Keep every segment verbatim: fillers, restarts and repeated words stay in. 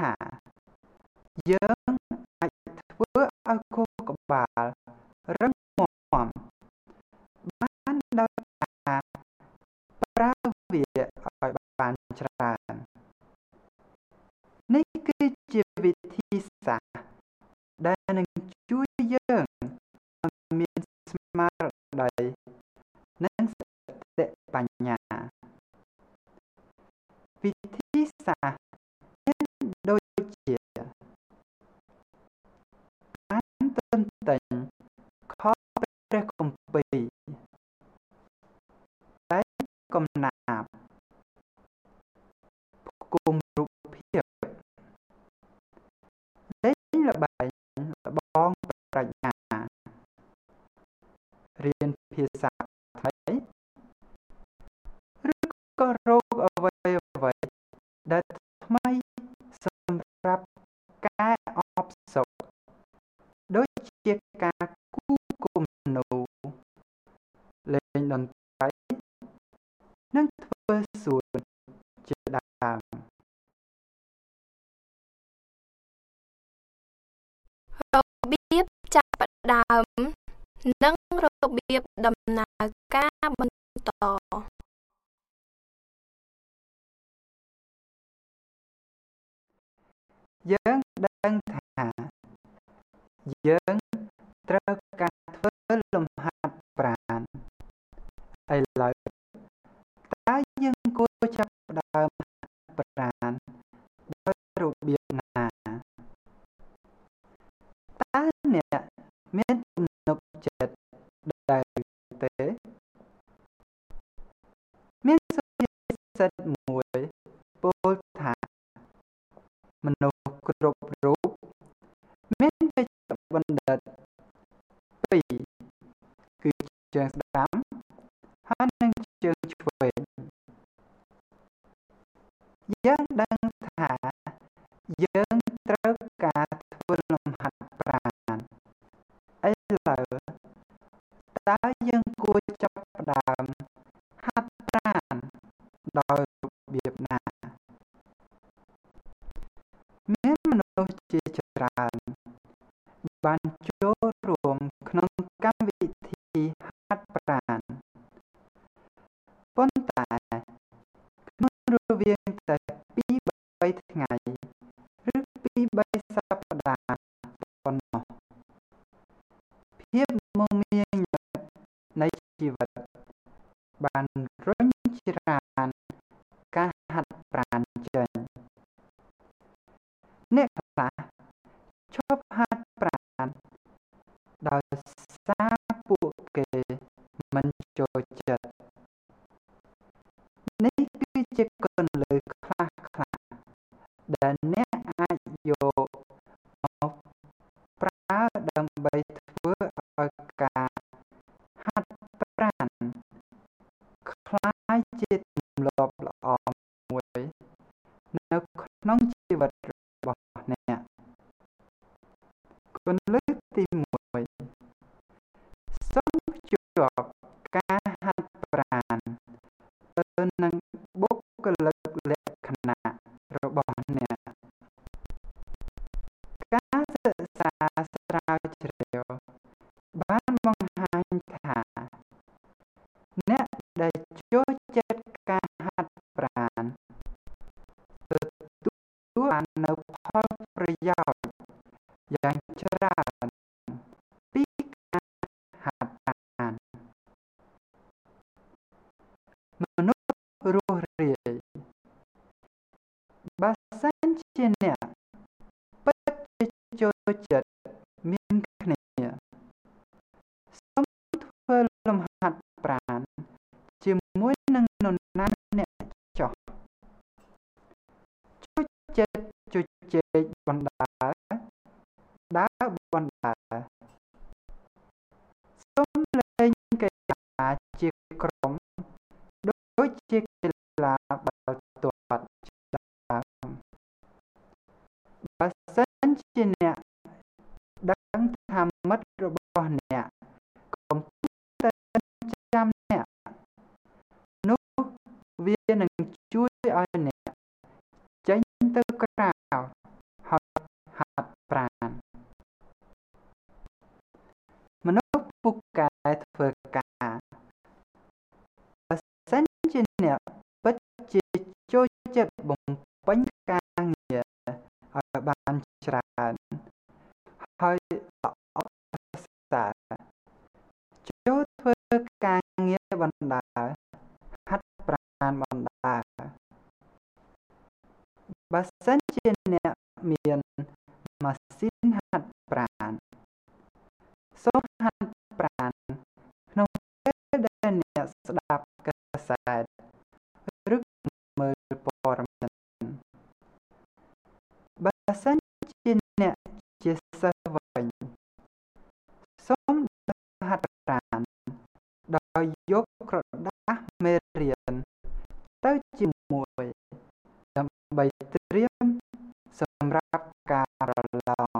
ថាយើងអាចធ្វើឲ្យខួរក្បាលរឹងមាំបានដោយការប្រើវាឲ្យបានច្រើននេះគឺជាវិធីសាស្ត្រដែលនឹងជួយយើងឲ្យមានស្មារតីនិងសតិបញ្ញាវិធីសាស្ត្រមានដូចជាអានទន្ទិញខព្រះគម្ពីរតែកំណាព្យផ្គុំរូបភាពលេងល្បែងល្បងប្រាជ្ញារៀនភាសាថ្មីឬក៏រកអ្វីអ្វីដែលថ្មីសម្រាប់កែអបសុខដូចជាការគូរគំនូរលេងតន្ត្រីនិងធ្វើសួនជាដើមរបៀបចាប់ផ្ដើមនិងរបៀបដំណើរការបន្តយើងដឹងថាយើងត្រូវការធ្វើលំហាត់ប្រាណឥឡូវតើយើងគួរចាប់ផ្ដើមប្រាណដោយរបៀបណាតើអ្នកមានទំនុកចិត្តដែរទេមានសុភាសិតមួយពោលថាមនុស្សគ្រប់រូបមានបេសកបណ្ឌិតពីរគឺជើងស្ដាំហើយនិងជើងឆ្វេងយើងដឹងថាយើងត្រូវការធ្វើលំហាត់ប្រាណឥឡូវតើយើងគួរចាប់ផ្ដើមហាត់ប្រាណដោយរបៀបណាមានមនុស្សជាច្រើនបានចូលរួមក្នុងកម្មវិធីហាត់ប្រាណប៉ុន្តែក្នុងរវាងតែពីរបីថ្ងៃឬពីរបីសប្តាហ៍ប៉ុណ្ណោះភាពមមាញឹកនៃជីវិតបានរុញច្រានការហាត់ប្រាណចេញអ្នកខ្លះឈប់ហាត់ប្រាណដោយសារពួកគេមិនចូលចិត្តនេះគឺជាគន្លឹះខ្លះៗដែលអ្នកអាចយកមកប្រើដើម្បីធ្វើឲ្យការហាត់ប្រាណក្លាយជាទម្លាប់ល្អមួយនៅក្នុងជីវិតរបស់អ្នកគន្លឹះទីមួយសូមភ្ជាប់ការហាត់ប្រាណទៅនឹងបុគ្គលិកលក្ខណៈរបស់អ្នកការសិក្សាស្រាវជ្រាវបានបង្ហាញថាអ្នកដែលចូលចិត្តការហាត់ប្រាណទទួលបាននូវផលប្រយោជន៍យ៉ាងច្រើនពីការហាត់ប្រាណមនុស្សរស់រាយបើសិនជាអ្នកពិតជាចូលចិត្តមានគ្នាសូមធ្វើលំហាត់ប្រាណជាមួយនឹងនរណាអ្នកចោះចូលចិត្តជជែកបណ្ដើរដើរបណ្ដើរសូមលេងកីឡាជាក្រុមដូចជាកីឡាបាល់ទាត់ជាដើមបើសិនជាអ្នកដឹងថាមិត្តរបស់អ្នកកំពុងតែចាំអ្នកនោះវានឹងជួយឲ្យអ្នកចេញទៅក្រៅជាអ្នកមានម៉ាស៊ីនហាត់ប្រាណសូមហាត់ប្រាណក្នុងពេលដែលអ្នកស្ដាប់កាសែតឬមើលព័ត៌មានបើសិនជាអ្នកជាសិស្សវិញសូមហាត់ប្រាណដោយយកក្រដាសមេរៀនទៅជាមួយដើម្បីត្រៀមសម្រាប់ការប្រឡង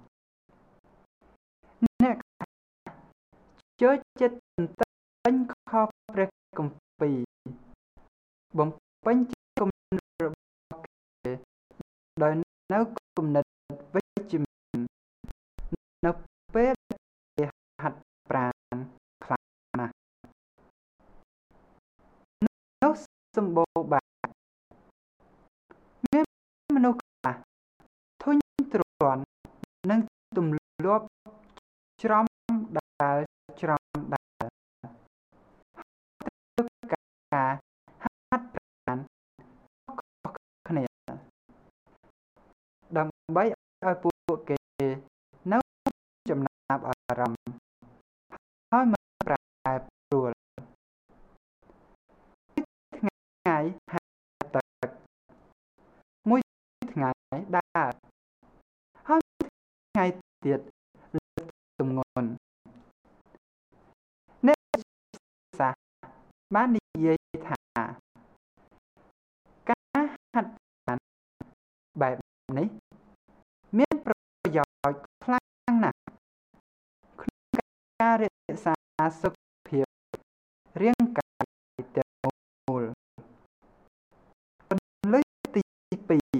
អ្នកចូលចិត្តទន្ទិញខព្រះគម្ពីរបំពេញគំនិតរបស់គេដោយនៅគំនិតវិជ្ជមាននៅពេលគេហាត់ប្រាណខ្លាំងណាស់នោះសម្បូរបែបមានមនុស្សខ្លះធុញទ្រាន់នឹងទម្លាប់ច្រំដែលច្រំដែលត្រូវការហាត់ប្រាណខុសគ្នាដើម្បីឲ្យពួកគេនៅចំណាប់អារម្មណ៍ហើយមិនប្រែប្រួលថ្ងៃហាត់ទឹកមួយថ្ងៃដើរហើយថ្ងៃទៀតលើកទម្ងន់អ្នកសាស្ត្របាននិយាយថាការហាត់ប្រាណបែបនេះមានប្រយោជន៍ខ្លាំងណាស់ក្នុងការរក្សាសុខភាពរាងកាយទាំងមូលពន្លឺទីពីរ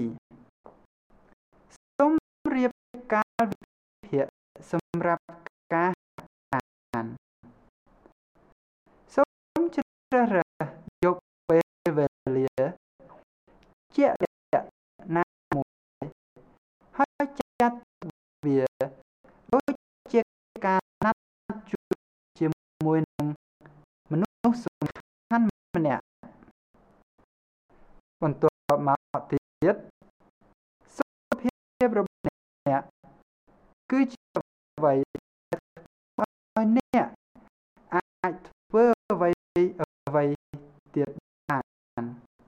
សូមរៀបកាលវិភាគសម្រាប់ការហាត់ប្រាណសូមជ្រើសរើសយកពេលវេលាជាក់លាក់ណាមួយហើយចាត់វាដូចជាការណាត់ជួបជាមួយនឹងមនុស្សសំខាន់ម្នាក់បន្ទាប់មកទៀតសុខភាពរបស់អ្នកគឺជាអ្វីឲ្យអ្នកអាចធ្វើអ្វីអ្វីទៀតបាន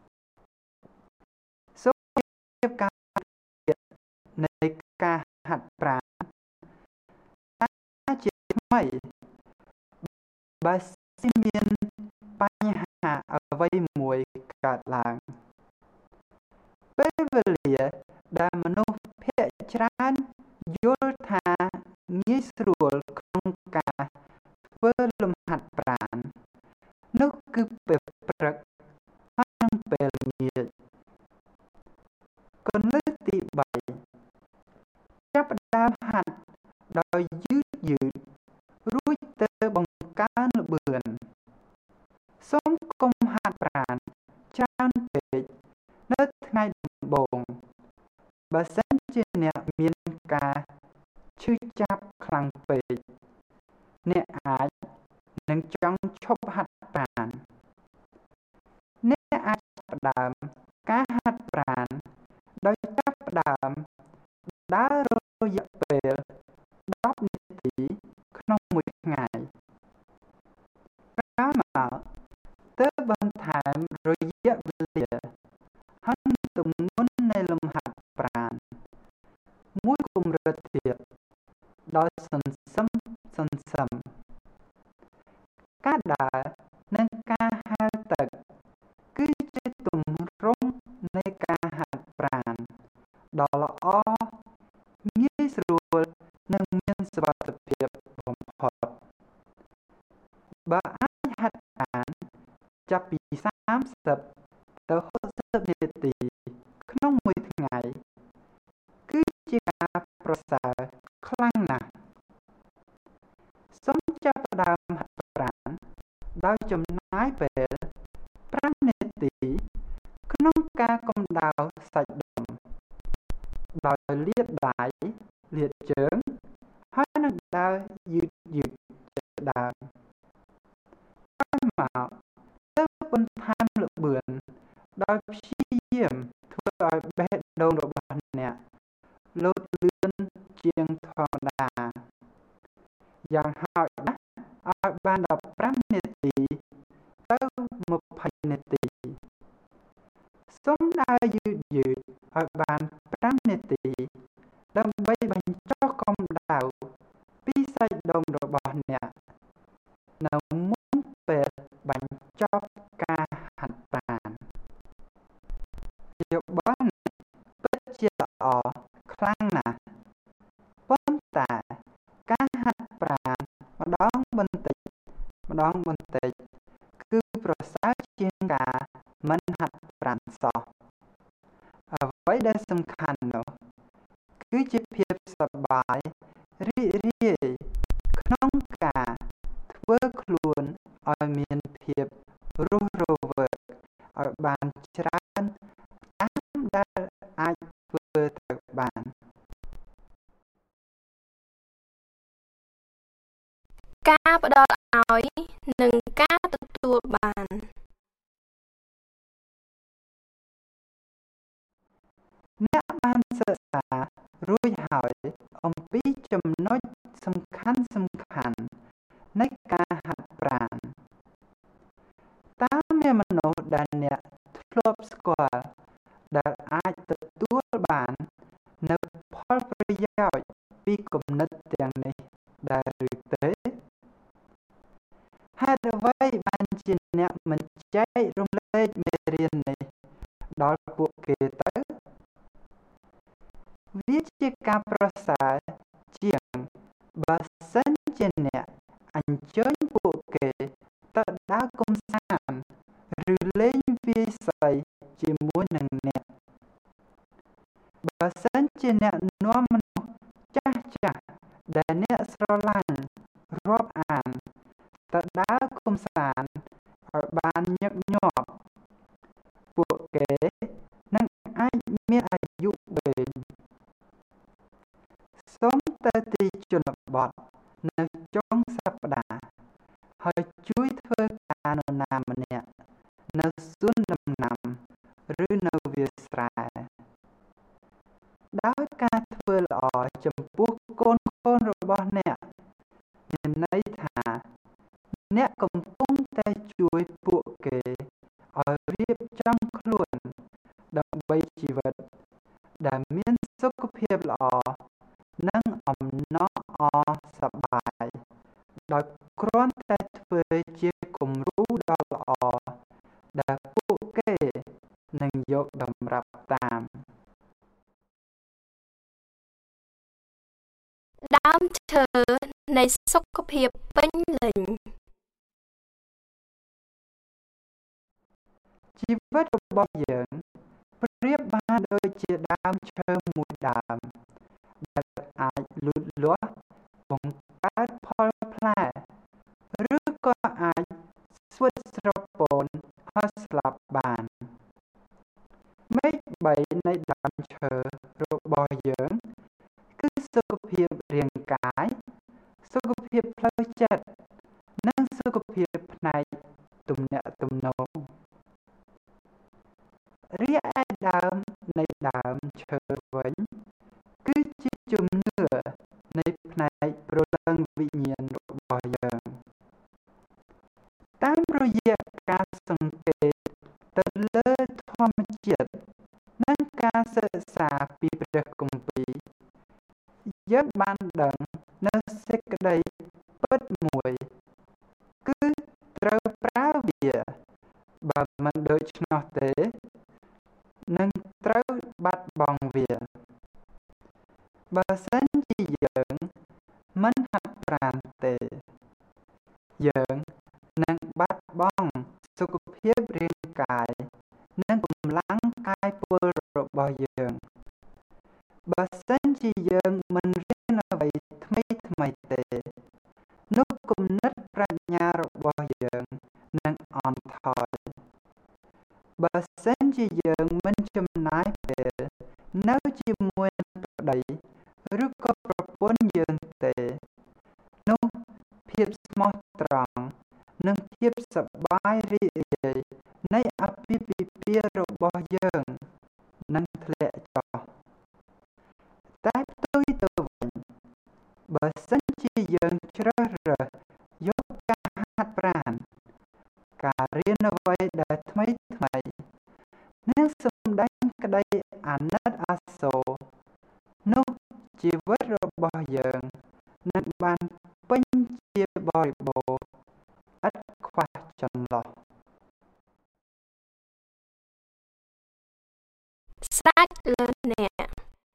សុខភាពការនៃការហាត់ប្រាណជាថ្មីបើសិនមានបញ្ហាអ្វីមួយកើតឡើងពេលវេលាដែលមនុស្សភាគច្រើនយល់ថាងាយស្រួលក្នុងការធ្វើលំហាត់ប្រាណនោះគឺពេលព្រឹកហើយនិងពេលល្ងាចគន្លឹះទីបីចាប់ផ្ដើមហាត់ដោយយឺតយឺតរួចទៅបង្កើនល្បឿនសូមកុំហាត់ប្រាណច្រើនពេកនៅថ្ងៃដំបូងបើសិនជាអ្នកមានការឈឺចាប់ខ្លាំងពេកអ្នកអាចនឹងចង់ឈប់ហាត់ប្រាណអ្នកអាចផ្ដើមការហាត់ប្រាណដោយចាប់ផ្ដើមដើររយៈពេលដប់នាទីក្នុងមួយថ្ងៃក្រោយមកទើបបន្ថែមរយៈវេលាហើយទម្ងន់នៃលំហាត់ប្រាណមួយកម្រិតទៀតដោយសន្សឹមសន្សឹមការដើរនិងការហែលទឹកគឺជាទម្រង់នៃការហាត់ប្រាណដ៏ល្អងាយស្រួលនិងមានសុវត្ថិភាពបំផុតបើអាចហាត់ប្រាណចាប់ពីសាមសិបទៅហូសិបនាទីក្នុងមួយថ្ងៃគឺជាការប្រសើរខ្លាំងណាស់សូមចាប់ផ្ដើមហាត់ប្រាណដោយចំណាយពេលប្រាំនាទីក្នុងការកម្ដៅសាច់ដុំដោយលាតដៃលាតជើងហើយនឹងដើរយឺតយឺតជាដើមក្រោយមកទើបបន្ថែមល្បឿនដោយព្យាយាមធ្វើឲ្យបេះដូងរបស់ជាងធម្មតាយ៉ាងហោចណាស់ឲ្យបានដប់ប្រាំនាទីទៅម្ភៃនាទីសូមដើរយឺតៗឲ្យបានប្រាំនាទីដើម្បីបញ្ចុះកម្ដៅពីសាច់ដុំរបស់អ្នកនៅមុនពេលបញ្ចប់ការហាត់ប្រាណយោបល់នេះពិតជាល្អខ្លាំងណាស់ប៉ុន្តែការហាត់ប្រាណម្ដងបន្តិចម្ដងបន្តិចគឺប្រសើរជាងការមិនហាត់ប្រាណសោះអ្វីដែលសំខាន់នោះគឺជាភាពសប្បាយរីករាយក្នុងការធ្វើខ្លួនឲ្យមានភាពរស់រវើកឲ្យបានច្រើនតាមដែលអាចធ្វើទៅបានការផ្ដល់ឲ្យនិងការទទួលបានអ្នកបានសិក្សារួចហើយអំពីចំណុចសំខាន់សំខាន់នៃការហាត់ប្រាណតើមានមនុស្សដែលអ្នកធ្លាប់ស្គាល់ដែលអាចទទួលបាននូវផលប្រយោជន៍ពីគំនិតទាំងនេះដែរឬទេហេតុអ្វីបានជាអ្នកមិនចែករំលែកមេរៀននេះដល់ពួកគេទៅវាជាការប្រសើរជាងបើសិនជាអ្នកអញ្ជើញពួកគេទៅដើរកម្សាន្តឬលេងវាយសីជាមួយនឹងអ្នកបើសិនជាអ្នកនាំមនុស្សចាស់ចាស់ដែលអ្នកស្រឡាញ់រាប់អានទៅដើរកម្សាន្តឲ្យបានញឹកញាប់ពួកគេនឹងអាចមានអាយុវែងសូមទៅទីជនបទនៅចុងសប្តាហ៍ហើយជួយធ្វើការនរណាម្នាក់នៅសួនដំណាំឬនៅវាលស្រែដោយការធ្វើល្អចំពោះកូនកូនរបស់អ្នកមានន័យថាអ្នកកំពុងតែជួយពួកគេឲ្យរៀបចំខ្លួនដើម្បីជីវិតដែលមានសុខភាពល្អនិងអំណរអសប្បាយដោយគ្រាន់តែធ្វើជាគំរូដ៏ល្អដែលពួកគេនឹងយកតម្រាប់តាមដើមឈើនៃសុខភាពពេញលេញជីវិតរបស់យើងប្រៀបបានដូចជាដើមឈើមួយដើមដែលអាចលូតលាស់បង្កើតផលផ្លែឬក៏អាចស្វិតស្រពោនហើយស្លាប់បានមេឃបីនៃដើមឈើរបស់យើងគឺសុខភាពរាងកាយសុខភាពផ្លូវចិត្តនិងសុខភាពផ្នែកទំនាក់ទំនងរីឯដើមនៃដើមឈើវិញគឺជាជំនឿនៃផ្នែកព្រលឹងវិញ្ញាណរបស់យើងតាមរយៈការសង្កេតទៅលើធម្មជាតិនិងការសិក្សាពីព្រះគម្ពីរយើងបានដឹងនូវសេចក្តីពិតមួយគឺត្រូវប្រើវាបើមិនដូច្នោះទេនឹងត្រូវបាត់បង់វាបើសិនជាយើងមិនហាត់ប្រាណទេយើងនឹងបាត់បង់សុខភាពរាងកាយនិងកម្លាំងកាយពលរបស់យើងបើសិនជាយើងមិនរៀនអ្វីថ្មីថ្មីទេនោះគំនិតប្រាជ្ញារបស់យើងនឹងអន់ថយបើសិនជាយើងមិនចំណាយពេលនៅជាមួយប្តីឬក៏ប្រពន្ធយើងទេនោះភាពស្មោះត្រង់និងភាពសប្បាយរីករាយនៃអាពាហ៍ពិពាហ៍របស់យើងនឹងធ្លាក់ចុះតែផ្ទុយទៅវិញជាយើងជ្រើសរើសយកការហាត់ប្រាណការរៀនអ្វីដែលថ្មីថ្មីនិងសម្ដែងក្តីអាណិតអាសូរនោះជីវិតរបស់យើងនឹងបានពេញជាបរិបូរណ៍ឥតខ្វះចន្លោះស្រេចលើអ្នក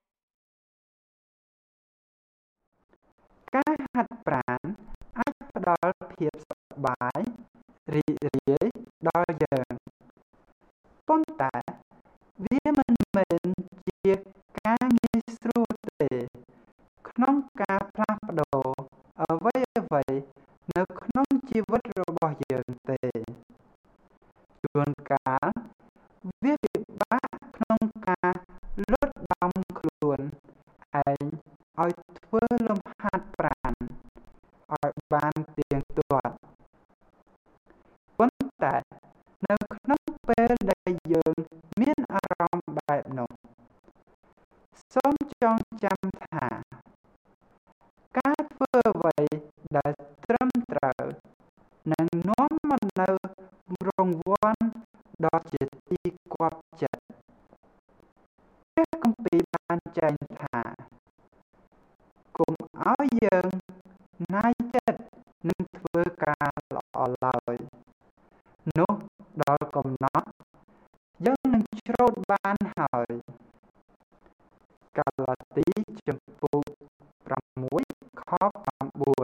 ការហាត់ប្រាណអាចផ្ដល់ភាពសប្បាយរីករាយដល់យើងប៉ុន្តែវាមិនមែនជាការងាយស្រួលទេក្នុងការផ្លាស់ប្ដូរអ្វីអ្វីនៅក្នុងជីវិតរបស់យើងទេជួនកាលវាពិបាកក្នុងការលុតបំខ្លួនឯងឲ្យធ្វើលំហាត់ប្រាណឲ្យបានទៀងទាត់ប៉ុន្តែនៅក្នុងពេលដែលយើងមានអារម្មណ៍បែបនោះសូមចងចាំថាការធ្វើអ្វីដែលត្រឹមត្រូវនឹងនាំមកនូវរង្វាន់ដ៏ជាទីគាប់ចិត្តព្រះគម្ពីរបានចែងថាកុំឲ្យយើងណាយចិត្តនឹងធ្វើការល្អឡើយនោះដល់កំណត់យើងនឹងច្រូតបានហើយកាឡាទីចំពុកប្រាំមួយខ៩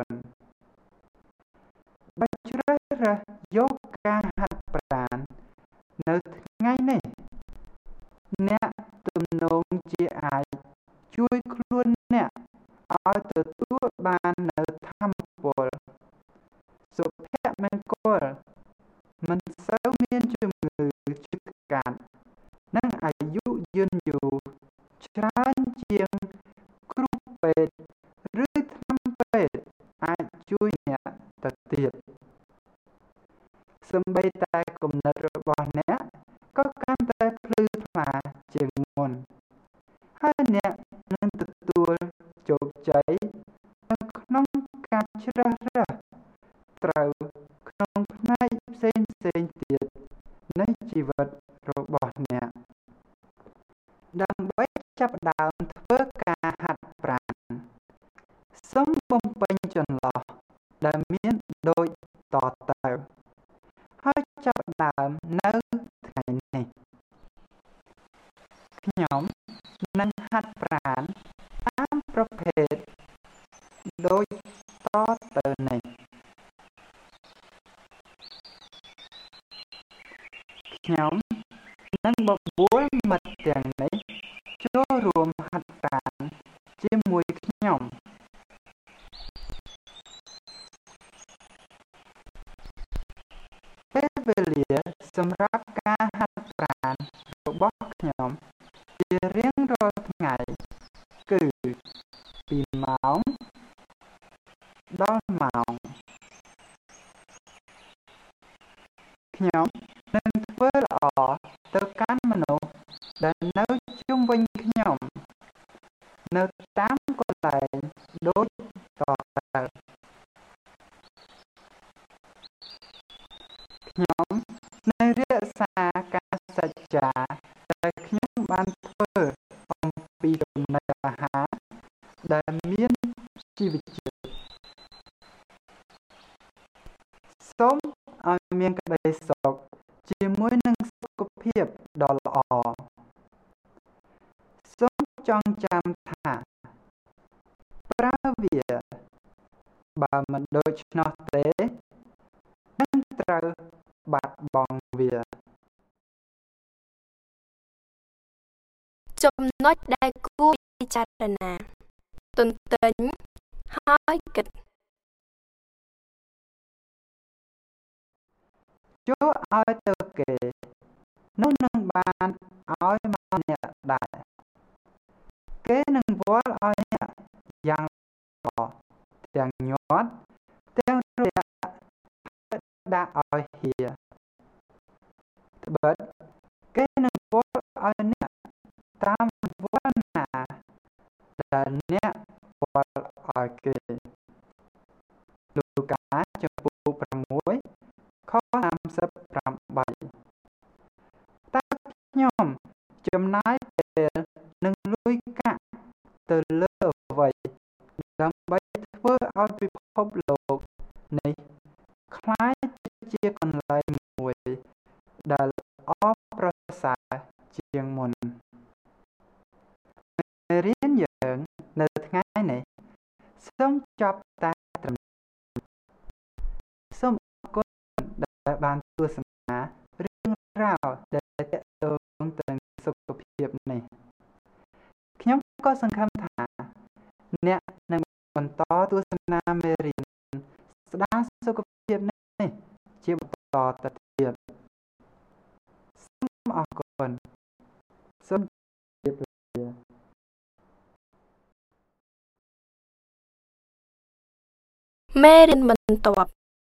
បើជ្រើសរើសយកការហាត់ប្រាណនៅថ្ងៃនេះអ្នកទំនងជាអាចជួយខ្លួនអ្នកឲ្យទទួលបាននូវថាមពលសុភមង្គលមិនសូវមានជំងឺឈឺថ្កាត់និងអាយុយឺនយូរច្រើនជាងគ្រូពេទ្យឬថ្នាំពេទ្យអាចជួយអ្នកទៅទៀតសូម្បីតែគំនិតរបស់អ្នកក៏កាន់តែភ្លឺថ្លាជាងមុនហើយអ្នកនឹងទទួលជោគជ័យនៅក្នុងការជ្រើសរើសត្រូវក្នុងផ្នែកផ្សេងផ្សេងទៀតនៃជីវិតរបស់អ្នកដើម្បីចាប់ផ្ដើមធ្វើការហាត់ប្រាណសូមបំពេញចន្លោះដែលមានដូចតទៅហើយចាប់ផ្ដើមនៅថ្ងៃនេះខ្ញុំនឹងហាត់ប្រាណតាមប្រភេទដូចតទៅនេះខ្ញុំនឹងបបួលមិត្តទាំងនេះចូលរួមហាត់ប្រាណជាមួយខ្ញុំពេលវេលាសម្រាប់ការហាត់ប្រាណរបស់ខ្ញុំជារៀងរាល់ថ្ងៃគឺពីម៉ោងដល់ម៉ោងខ្ញុំនឹងធ្វើល្អទៅកាន់មនុស្សដែលនៅជុំវិញខ្ញុំនៅតាមកន្លែងដូចតទៅខ្ញុំនឹងរក្សាការសច្ចាដែលខ្ញុំបានធ្វើអំពីចំណីអាហារដែលមានជីវជាតិសូមឲ្យមានក្តីសុខជាមួយនឹងសុខភាពដ៏ល្អសូមចងចាំថាប្រើវាបើមិនដូច្នោះទេនឹងត្រូវបាត់បង់វាចំណុចដែលគួរពិចារណាទន្ទិញហើយគិតចូលឲ្យទៅគេនោះនឹងបានឲ្យមកអ្នកដែរគេនឹងវាល់ឲ្យអ្នកយ៉ាងល្អទាំងញាត់ទាំងរាក់ដាក់ឲ្យហៀត្បិតគេនឹងវាល់ឲ្យអ្នកតាមវណ្ណាដែលអ្នកវាល់ឲ្យគេចំណាយពេលនិងលុយកាក់ទៅលើអ្វីដើម្បីធ្វើឲ្យពិភពលោកនេះក្លាយទៅជាកន្លែងមួយដែលល្អប្រសើរជាងមុនមេរៀនយើងនៅថ្ងៃនេះសូមចប់តែត្រឹមសូមអរគុណដែលបានទស្សនារឿងរ៉ាវដែលទាក់ទងទៅនឹងសុខភាពនេះខ្ញុំក៏សង្ឃឹមថាអ្នកនឹងបន្តទស្សនាមេរៀនស្ដារសុខភាពនេះជាបន្តទៅទៀតសូមអរគុណសូមជម្រាបលាមេរៀនបន្ទាប់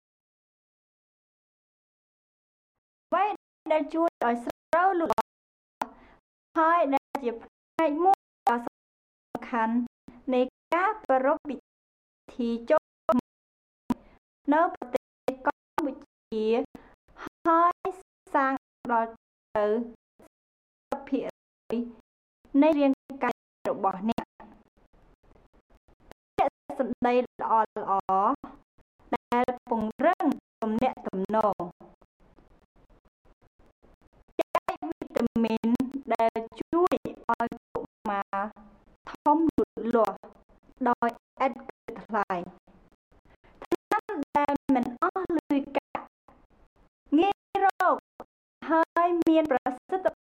អ្វីដែលជួយឲ្យស្រូវលូតលាស់ហើយដែលជាផ្នែកមួយដ៏សំខាន់នៃការប្រារព្ធពិធីចូលនៅប្រទេសកម្ពុជាហើយសាងដល់ទៅភាគរយនៃរាងកាយរបស់អ្នកពាក្យសម្ដីល្អល្អដែលពង្រឹងទំនាក់ទំនងចែកវីតាមីនដែលជួយឲ្យកុមារធំលូតលាស់ដោយឥតគិតថ្លៃថ្នាំដែលមិនអស់លុយកាក់ងាយរកហើយមានប្រសិទ្ធ